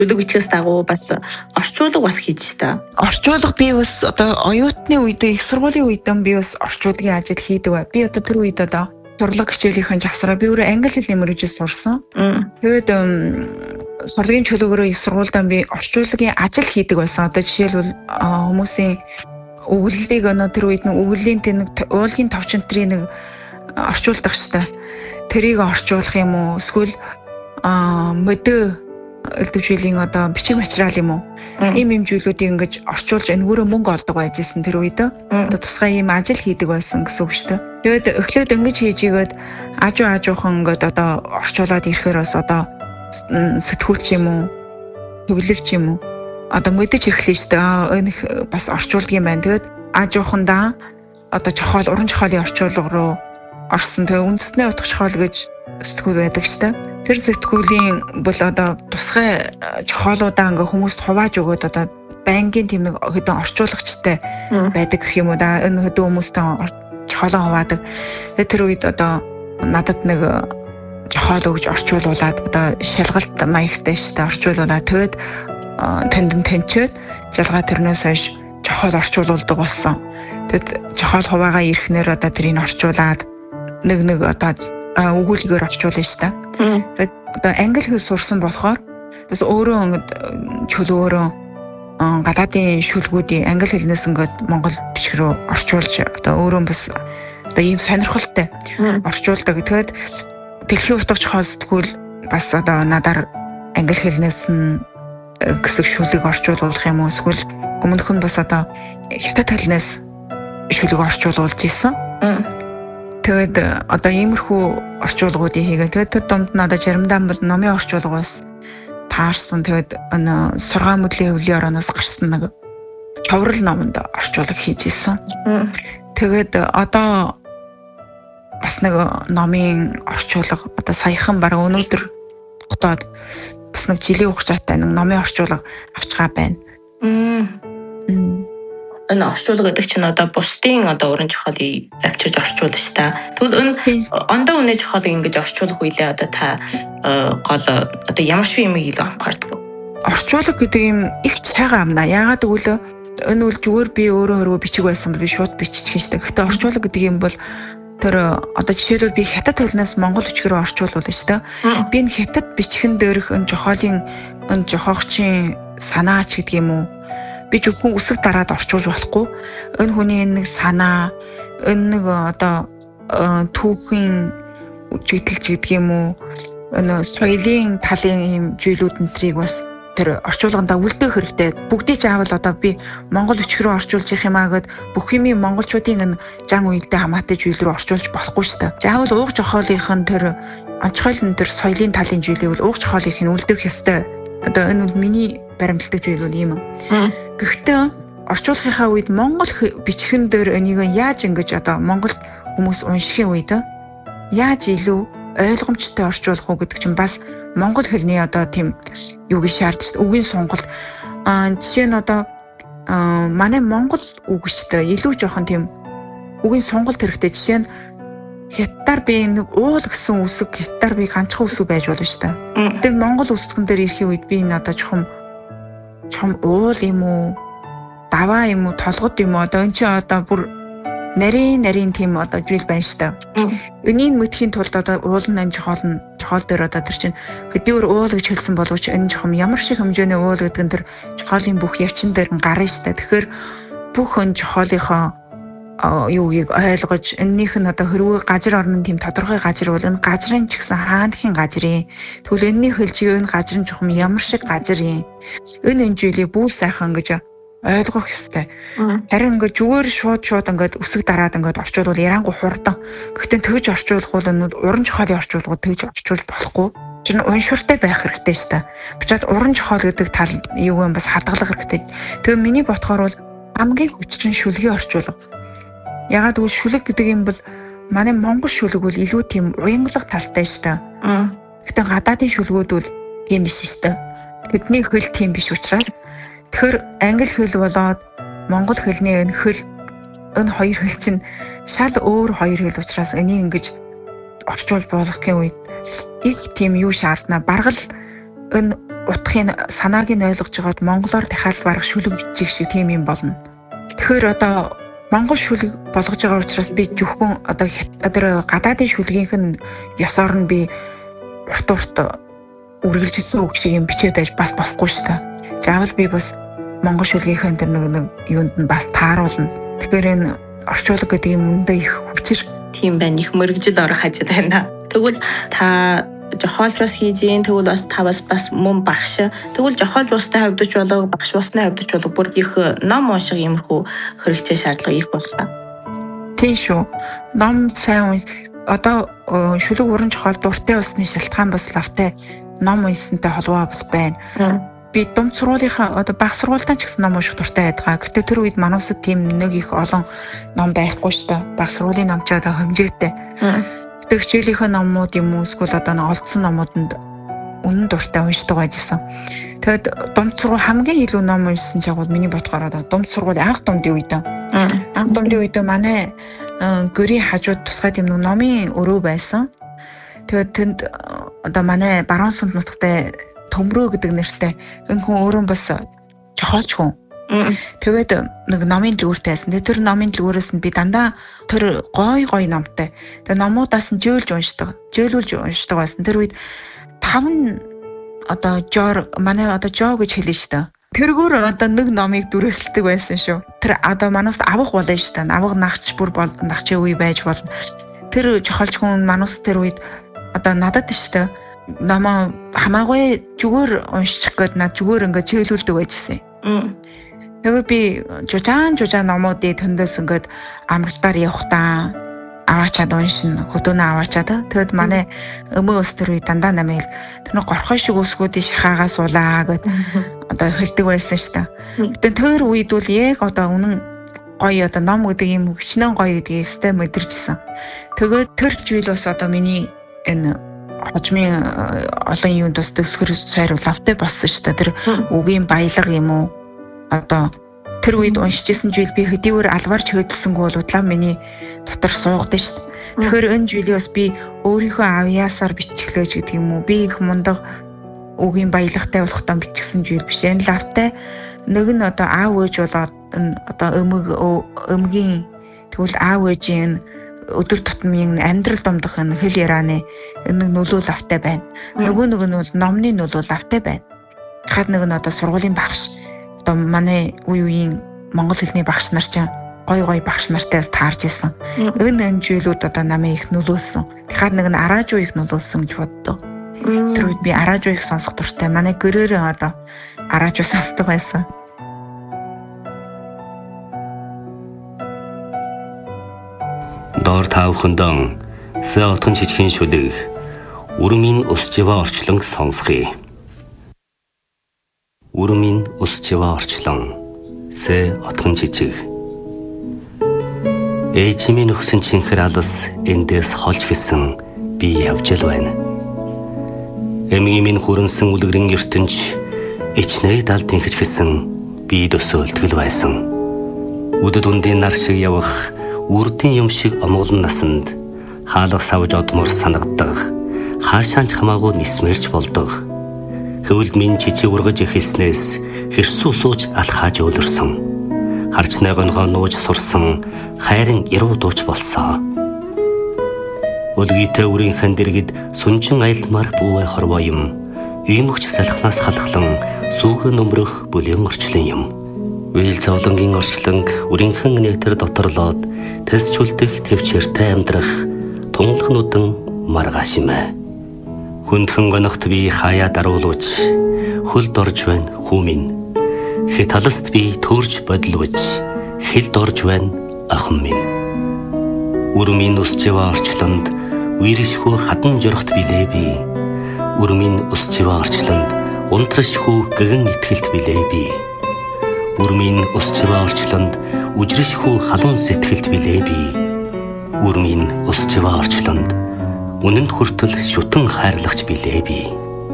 Шүлэг бичгээс дагуу бас орчуулга бас хийж та. Орчуулга би бас одоо оюутны үед их сургуулийн үед би бас орчуулгын ажил хийдэг бай. Би одоо тэр үед одоо сурлаг хичээлийнхэн жагсараа би өөрөө англи хэлний мөрөжөд сурсан. Тэгээд сурлагын чөлөөгөөрөө их сургуульдаа би орчуулгын ажил хийдэг байсан. Одоо жишээлбэл хүмүүсийн өгүүллийг тэр үед нэг өгүүллийн тэр нэг уулын товчонтрийн нэг орчуулдаг штэ. Тэрийг орчуулах юм уу? Эсвэл мөдөө элдвжилийн одоо бичиг материал юм уу? Ийм зүйлүүдийг ингэж орчуулж энэгээр мөнгө олдог байжсэн тэр үед. Одоо тусгай ийм ажил хийдэг байсан гэсэн үг шүү дээ. Тэгээд эхлээд ингэж хийж игээд аажуухан ингээд одоо орчуулад ирэхээр бас одоо сэтгүүлч юм уу? Төвлөлч юм уу? Одоо мэдэж эхлэв шүү дээ. Энэ бас орчуулдаг юм байна. Тэгээд аажуухандаа одоо уран чохоолын орчуулга руу орсон. Тэгээ үндэсний утга чохоол гэж сэтгүүл байдаг шүү дээ. Тэр сэтгүүлийн бол одоо тусгай чохоолуудаа ингээ хүмүүст хувааж өгөөд одоо байнгын тийм нэг хэдэн орчуулагчтай байдаг гэх юм уу да. Энэ хэдэн хүмүүстэй чохоолоо хуваадаг. Тэгээ тэр үед одоо надад нэг чохоол өгж орчуулуулад одоо шалгалт маягтай штэ орчуулуулаад тэгээд тандин тэнчээд жалгаа тэрнээс хойш чохоол орчуулуулдаг болсон. Тэгэд чохоол хуваагаа ирэхнээр одоо тэрийг орчуулад нэг одоо өгүүлгээр орчуулна штэ. Тэгээд одоо англи хэл сурсан болохоор бас өөрөө чөлөөрөө гадаадын шүлгүүдийн англи хэлнээс ингээд монгол бичиг рүү орчуулж одоо өөрөө бас одоо ийм сонирхолтой орчуулдаг. Тэгээд дэлхийн утга чохоол сэтгүүл бас одоо надаар англи хэлнээс нь хэсэг шүлэг орчуулуулах юм уу? Эсвэл өмнөх нь бас одоо хятад хэлнээс шүлэг орчуулуулж исэн. Тэгээд одоо иймэрхүү орчуулгуудыг хийгээ. Тэгээд тэр дунд нь одоо заримдаа бол номын орчуулга бас таарсан. Тэгээд сургаан мөдлийн хөвлийн ороноос гарсан нэг човрал номонд орчуулга хийж исэн. Тэгээд одоо бас нэг номын орчуулга одоо саяхан бараг өнөөдөр тогтоод бас нэг жилийн хугацаатай нэг номын орчуулга авчгаа байна. Энэ орчуулга гэдэг чинь одоо бусдын одоо уран чохоолыг авчирж орчуулна ш та. Тэгвэл энэ ондоо үнэ чохоолыг ингэж орчуулах үедээ одоо та гол одоо ямар шиг юм илүү анхаардаг вэ? Орчуулга гэдэг юм их чайгаа амна. Яагаад гэвэл энэ бол зүгээр би өөрөө бичиг байсан бол би шууд биччих штэ. Гэхдээ орчуулга гэдэг юм бол тэр одоо жишээлбэл би хятад хэлнээс монгол бичгээр орчуулуулна штэ. Би энэ хятад бичгэн дээрх энэ чохоолын энэ жохоогчийн санаач гэдэг юм уу? Би зөвхөн үсэг дараад орчуулж болохгүй. Энэ хүний нэг санаа, энэ нэг одоо түүхийн жигэлж гэдэг юм уу? Энэ соёлын талын юм зүйлүүд энтрийг бас тэр орчуулгандаа үлдээх хэрэгтэй. Бүгдийг заавал одоо би монгол бичгэрөө орчуулж их юмаа гэд бүх юм монголчуудын энэ зан үйлдээ хамаатай зүйл рүү орчуулж болохгүй шүү дээ. Заавал ууг жохоолынх нь тэр онцгойлон тэр соёлын талын зүйлийг бол ууг жохоолынх нь үлдээх ёстой. Одоо энэ бол миний баримтлагдаг зүйл бол юм. Гэхдээ орчуулгынхаа үед монгол бичгэн дээр энийг яаж ингэж одоо монгол хүмүүс уншихын үед яаж илүү ойлгомжтой орчуулах уу гэдэг чинь бас монгол хэлний одоо тийм юуг шаардж үгийн сонголт жишээ нь одоо манай монгол үгчтэй илүү жоохон тийм үгийн сонголт хэрэгтэй. Жишээ нь хятадаар би нэг уул гэсэн үсэг хятадаар би ганцхан үсэг байж болно шүү дээ. Тэгээд монгол үсгэн дээр ирэхин үед би энэ одоо чухам уул юм уу даваа юм уу толгод юм уу одоо энэ чи одоо бүр нарийн тийм одоо зүйл байна шүү дээ. Энийг мэдхийн тулд одоо уул нь чохол дээр одоо тэр чинь хэдийгээр уул гэж хэлсэн боловч энэ чухам ямар шиг хэмжээний уул гэдэг нь тэр чохолын бүх явчин дээр гарна шүү дээ. Тэгэхээр бүх өн чохолынхоо юугийг ойлгож энэнийх нь одоо хэрвээ газар орны тийм тодорхой газар бол энэ газрын ч гэсэн хаандхийн газрын тэгвэл энэний хэлжиг энэ газрын чухам ямар шиг газар юм энэ зүйлийг бүр сайхан гэж ойлгох ёстой. Харин ингээд зүгээр шууд ингээд үсэг дараад ингээд орчуулвал ярангуй хурдан. Гэхдээ тэгж орчуулах бол энэ уран чохоолын орчуулгууд тэгж орчуулж болохгүй. Чин уншуртай байх хэрэгтэй шүү дээ. Бичээд уран чохоол гэдэг тал юу юм бас хадгалах хэрэгтэй. Тэгээ миний бодохоор бол хамгийн хүчин шүлгийн орчуулга. Ягаад гэвэл шүлэг гэдэг юм бол манай монгол шүлэг бол илүү тийм уянгалах талтай шүү дээ. Гэхдээ гадаадын шүлгүүд бол тийм биш шүү дээ. Тэдний хэл тийм биш учраас тэгэхээр англи хэл болоод монгол хэлний энэ хоёр хэл чинь шал өөр хоёр хэл учраас энийг ингэж орчуулж болохын үед их тийм юу шаардна. Баргал энэ утгын санааг нь ойлгож байгаад монголоор дахиад барах шүлэг бичих шиг тийм юм болно. Тэгэхээр одоо монгол шүлэг болгож байгаа учраас би зөвхөн одоо гадаадын шүлгийнх нь ёсоор нь би урт үргэлжилсэн үг шиг юм бичээд байж бас болохгүй шүү дээ. Заавал би бас монгол шүлгийнхээ тэр нэг юунд нь бас тааруулна. Тэгэхээр энэ орчуулга гэдэг юм үндэ их хүчээр тийм байна, их мөрөгжил орох хажууд байна. Тэгвэл та жохоолж бас хийж ийн, тэгвэл бас та бас мөн багш. Тэгвэл жохоолж бусдын хувьд ч болоо багш бусдын хувьд ч болоо бүр их ном унших иймэрхүү хэрэгцээ шаардлага их боллоо. Тийм шүү. Ном сайн одоо шүлэг уран жохоол дуртай усны шалтгаан бас лавтай ном уншсантай холбоо бас байна. Би дунд сургуулийнхаа одоо баг сургуультаа ч гэсэн ном унших дуртай байдаг. Гэтэ тэр үед манайсад тийм нэг их олон ном байхгүй шүү дээ. Баг сургуулийн ном ч одоо хэмжээтэй. Гэтэ хичээлийнхээ номууд юм уу эсвэл одоо олдсон номууданд үнэн дуртай уншдаг байжсэн. Тэгэд дунд сургууль хамгийн илүү ном уншсан чагууд миний бодохоор одоо дунд сургууль анх дундын үед. Анх дундын үед манай гөрийн хажууд тусгай тийм нэг номын өрөө байсан. Тэгээд тэнд одоо манай баруун сүмд нутагтай Төмрөө гэдэг нэртэй энэ хүн өөрөө бас жохоолч хүн. Тэгээд нэг номын дэлгүүртэй байсан. Тэр номын дэлгүүрээс нь би дандаа тэр гой номтой. Тэгээд номуудаас нь жөөлж уншдаг байсан. Тэр үед 5 одоо манай одоо жоо гэж хэлнэ шүү дээ. Тэргээр одоо нэг номыг дүрслэдэг байсан шүү. Тэр одоо манаас авах болно шүү дээ. Авах нагч нагчийн үе байж болно. Тэр жохоолч хүн манаас тэр үед одоо надад шүү дээ. Намаа хамаагүй зүгээр уншчих гээд над зүгээр ингээд чиглүүлдэг байжсэн. Тэгээд би жужаан номуудыг төндөөс ингээд амралтаар явахдаа аваачаад уншина, хөдөөнөө аваачаад. Тэгэд манай өмөө ус тэр үе дандаа намайг тэр горхой шиг өсгөөдөө шахаагаа суулаа гэд одоо хэлдэг байсан шүү дээ. Гэтэ тэр үед бол яг одоо үнэн гоё одоо ном гэдэг юм хичнээн гоё гэдгийг өстэй мэдэрчсэн. Тэгээд тэр зүйл бас одоо миний энэ хожмын олон юунд бас төсгөр сайрвал автай болсон шүү дээ. Тэр үгийн баялаг юм уу? Одоо тэр үед уншижсэн зүйл би хэдийгээр алварч хөдөлсөнгүй бол удлаа миний дотор суугдсан шүү дээ. Тэгэхээр энэ зүйлийг бас би өөрийнхөө авьяасаар бичглээж гэдэг юм уу? Би их мундаг үгийн баялагтай болох тоо бичсэн зүйл биш. Энэ лавтай нэг нь одоо аав ээж болоод одоо өмгийн тэгвэл аав ээжийн өдөр тутмын амьдрал домдох энэ хэл ярианы энэ нөлөөлөл автай байна. Нөгөө нэг нь бол номны нөлөөлөл автай байна. Хаад нэг нь одоо сургуулийн багш. Одоо манай үеийн монгол хэлний багш нар чинь гой багш нартай таарж исэн. Энэ зүйлүүд одоо намайг их нөлөөлсөн. Хаад нэг нь араажуу их нөлөөлсөн гэж боддоо. Тэр үед би араажуу их сонсох дуртай. Манай гэрээр одоо араажуу сонсдог байсан. Доор таавхандон сэ отхон жижигхэн шүлэг үрмийн өсчива орчлон сонсхий. Үрмийн өсчива орчлон сэ отхон жижиг. Ээжимийн өгсөн чихэр алс эндээс холж гисэн би явж л байна. Эмгимийн хүрэнсэн үлгэрийн ертөнч ичнээ далд инхэж гисэн би дөсөөлтгөл байсан. Үдэд үндийн нар шиг явах үрдийн юм шиг омголон насанд хаалга савж одмор санагдаг хаашаанч хамаагүй нисмэрч болдог. Хөвөлд минь жижиг ургаж эхэлснээс хэрсүү сууж алхааж өөлөрсөн. Харч найгонхоо нууж сурсан хайрын ирүү дууч болсон. Өлгийтэй үрийнхэн дэргэд сүнжин аялмаар бүүвэ хорвоо юм. Иймөгч салхнаас халахлан сүүхэн өмрөх бүлээн орчлон юм. Үйл зовлонгийн орчлонг үрийнхэн нэтер доторлоод тэсчүүлдэх төвчээртэй амьдрах тунгалах нүдэн маргааш юм ээ. Хүндхэн гонохт би хаяа даруулж хөлд орж байна хүмин. Хит таласт би төрж бодлож хэлд орж байна охин минь. Үрмийн өсчива орчлонд үершхүү хадан жорохт билээ би. Үрмийн өсчива орчлонд унтрашхүү гэгэн итгэлт билээ би. Үрмийн өсчива орчлонд үжрэшхүү халуун сэтгэлд билээ би. Үрмийн өсчива орчлонд үнэнд хүртэл шүтэн хайрлагч билээ би.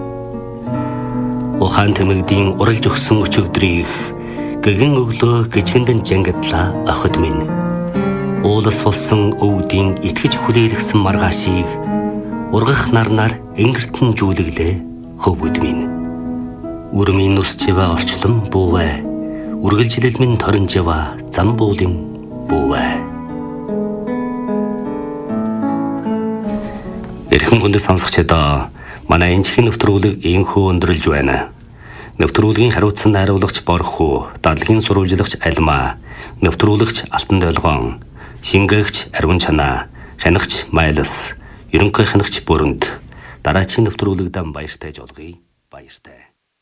Ухаан тэмэгдийн уралж өгсөн өчигдрийг гэгэн өглөө гिचгэндэн жангадлаа охид минь. Уулас болсон өвдийн итгэж хүлээлгсэн маргаашийг ургах нарнаар ингэртэн жүүлэглээ хөвгүүд минь. Үрмийн нүсчива орчлон бүүвэ. Үргэлжилэл минь торинжива зам буулын бүүвэ. Эрхэм хүндэт сонсогчдоо манай энэхин нэвтрүүлэг ийхүү өндөрлж байна. Нэвтрүүлгийн хариуцсан найруулагч Борхуу, дадлгийн сурвалжлагч Алмаа, нэвтрүүлэгч Алтан Долгоон, шингээгч Арвин Чанаа, хянагч Майлас, ерөнхий хянагч Бүрөнд дараагийн нэвтрүүлэгдэн баяртай жолгоё. Баяртай.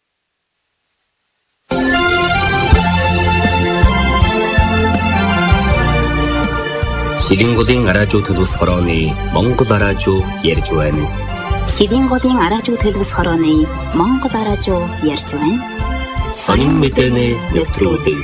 Шилинголын араажуу төлөвс хорооны Монгол араажуу ярьж байна. Шилинголын араажуу төлөвс хорооны Монгол араажуу ярьж байна. Сонин мэдээний нэвтрүүлэг.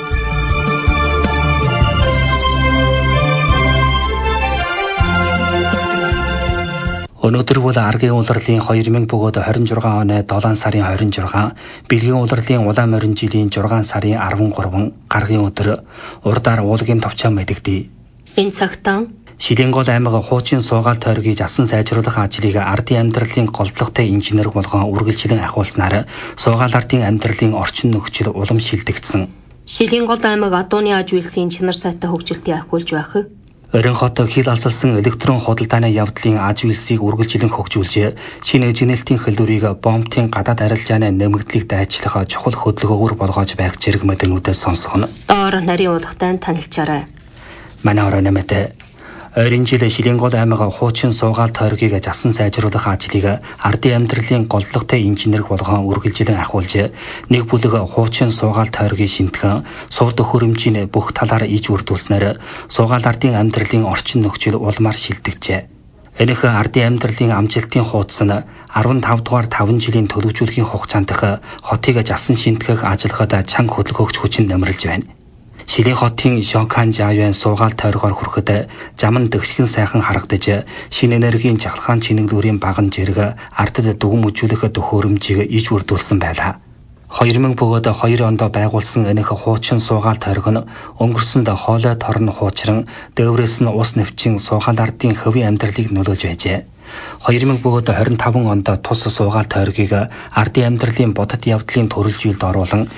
Өнөөдөр бол аргийн улирлын 2000 бөгөөд 26 оны 7 сарын 26, бэлгийн улирлын улаан морин жилийн 6 сарын 13 гаргийн өдөр урдаар уулгийн товчоо мэдэгдэв. Энэ цагтаа Шилингол аймаг хуучин суугаал тойргийг асан сайжруулах ажлыг ардын амьдралын голдлоготой инженер болгон үргэлжлэн ахиулснаар суугаал ардын амьдралын орчин нөхцөл улам шилдэгдсэн. Шилингол аймаг адууны аж үйлсийн чанар сайтай хөгжилтийг ахиулж байх. Орон хот хил алсалсан электрон худалдааны явдлын аж үйлсийг үргэлжлэн хөгжүүлж, шинэ жинэлтийн хэлдвэрийг бомбтын гадаад арилжааны нэмэгдлийг дайчлах чухал хөдөлгөөгөр болгож байх зэрэг мэдэнүүдээс сонсгоно. Доор нарийн уулгатай танилцаарай. Манай орон нэмэт ойрын жил Шилингол аймаг хуучин суугаал тойргийг засан сайжруулах ажлыг ардын амьдралын голдлоготой инженер болгон үргэлжлэн ахиулж, нэг бүлэг хуучин суугаал тойргийн шинтгэн, сур төхөөрөмжийн бүх талаар иж үрдүүлснээр суугаал ардын амьдралын орчин нөхцөл улмаар шилжижээ. Энэх ардын амьдралын амжилтын хуудас нь 15 дугаар 5 жилийн төлөвшүүлэхийн хугацаанд хотыг засан шинтгэх ажиллахад чанга хөдөлгөөгч хүчин нэмэрлж байна. Шилийн хотын Шокан Жавян суугаал тойргоор хүрэхэд зам нь дэгшгэн сайхан харагдаж, шинэ энергийн жахалгаан чинэглүүрийн баган зэрэг ардад дүгм үжүүлэх төхөөрөмжийг иж үрдүүлсэн байлаа. 2000 бөгөөд 2 онд байгуулсан энэх хуучин суугаал тойрог нь өнгөрсөнд хоолой торн хуучран, дээврээс нь ус нэвчин суугаал ардын хувийн амьдралыг нөлөөлж байжээ. 2000 бөгөөд 25 онд тус суугаал тойргийг ардын амьдралын бодит явдлын төрөлжилд оруулан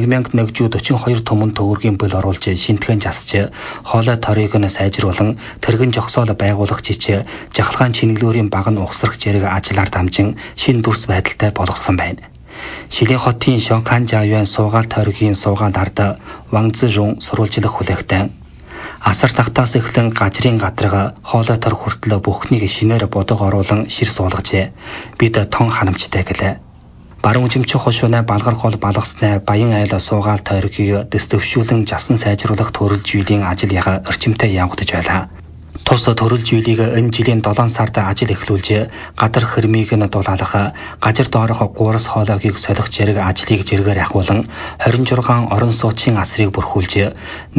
1142 түмэн төгрөгийн бэл оруулж шинтгэн засч, хоолой торыг нь сайжруулан тэргэн жогсоол байгуулах жич жахалгаан чинэглүүрийн баг нь ухсрах зэрэг ажиллаар дамжин шин дүрс байдалтай болгосон байна. Шилийн хотын Шокан Жавян суугаал тойргийн суугаал ард Вангзжун сурвалжлах хүлээгтэн асар тагтаас эхлэн гажрын гадрага хоолой тор хүртэл бүхнийг шинээр бодог оруулан шир суулгажээ. Бид тон ханамжтай гэлээ. Баруун жимчих хошууны балгар гол балгаснаа баян айл суугаал тойргийг дэвшүүлэн жасан сайжруулах төрөлжийллийн ажил яга орчимтой явагдаж байлаа. Тус төрөлжийлийг энэ жилийн 7 сард ажил эхлүүлж, гадар хэрмийг нь дулаалах, гажир доорох гуурс хоолойгийг солих зэрэг ажлыг зэрэгээр ахиулан 26 орон сууцын асрыг бүрхүүлж,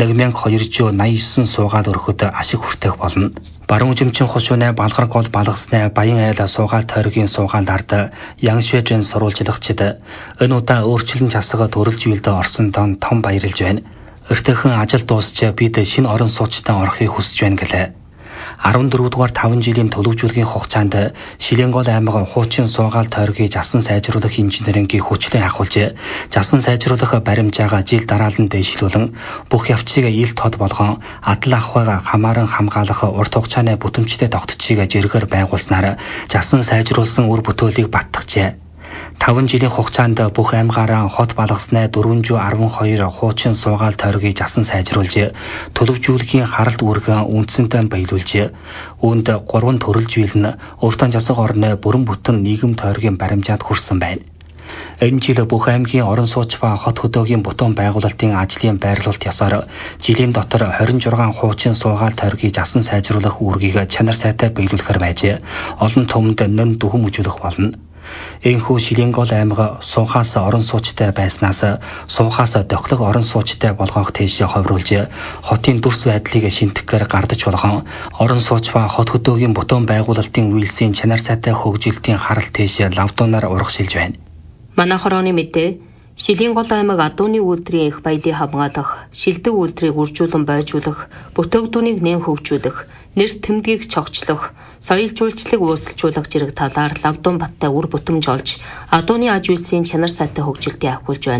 1289 суугаал өрхөд ашиг хүртэх болно. Баруун жимчин хошууны балгар гол балгаснаа баян айл суугаал тойргийн суугаал ард Яншвэжэн сурвалжлагчид энэ удаа өөрчлөн засаг төрөлжийлд орсон том баярлж байна. Өртөхэн ажил дуусч бид шинэ орон сууцтай орохыг хүсэж байна гэлээ. 14 дугаар 5 жилийн төлөвжүүлгийн хугацаанд Шилингол аймаг хуучин суугаал тойргийг засан сайжруулах инженерингийн хүчлэн ахиулж, засан сайжруулах баримжаагаа жил дараалан дэвшлүүлэн бүх явцыг ил тод болгон адал ахуйгаа хамааран хамгаалах урт хугацааны бүтэмжтэй тогтцыг зэрэгээр байгуулснаар засан сайжруулсан үр бүтээлийг баттгажээ. 5 жилийн хугацаанд бүх аймгаараа хот балгаснаа 412 хуучин суугаал тойргийг засан сайжруулж, төлөвжүүлгийн харалт үүргэн үндсэнтэй баялуулж, үүнд 3 төрөлжийл нь өөртөө засаг орны бүрэн бүтэн нийгэм тойргийн баримжаанд хүрсэн байна. Энэ жил бүх аймгийн орон сууц ба хот хөдөөгийн бүтэн байгуулалтын ажлын байрлалт ёсоор жилийн дотор 26 хуучин суугаал тойргийг засан сайжруулах үүргийг чанар сайтай баялуулахар байж, олон түмэнд нэн дүгм үжүүлэх болно. Энэхүү Шилингол аймаг суухаас орон сууцтай байснаас суухаас дохлог орон сууцтай болгох тийш ховруулж, хотын дүрс байдлыг шинтгэхээр гардаж болгон орон сууц ба хот хөдөөгийн бүтэн байгуулалтын үйлсийн чанар сайтай хөгжилтийн харалт тийш лавдуунаар урагшилж байна. Манай хорооны мэдээ Шилингол аймаг адууны үйлдвэрийн их баялыг хамгаалах, шилдэг үйлдвэрийг үржүүлэн бойжуулах, бүтээгдэхүүнийг нэм хөгжүүлэх, нэр тэмдгийг цогцлох, соёл жуулчлалыг уусалжуулах зэрэг талаар Лавдун Баттай үр бүтэмж олж, адууны аж үйлсийн чанар сайтай хөгжилтийг ахиулж байна.